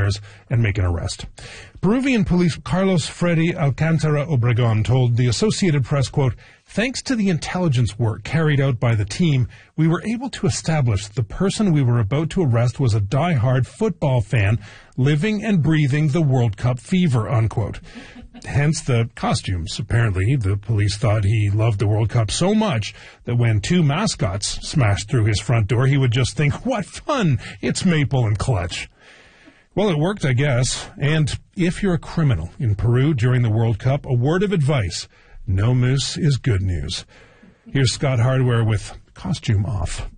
cars and make an arrest. Peruvian police Carlos Freddy Alcantara Obregon told the Associated Press, quote, "Thanks to the intelligence work carried out by the team, we were able to establish the person we were about to arrest was a die-hard football fan living and breathing the World Cup fever," unquote. Hence the costumes. Apparently, the police thought he loved the World Cup so much that when two mascots smashed through his front door, he would just think, "What fun! It's Maple and Clutch." Well, it worked, I guess. And if you're a criminal in Peru during the World Cup, a word of advice: no moose is good news. Here's Scott Hardware with Costume Off.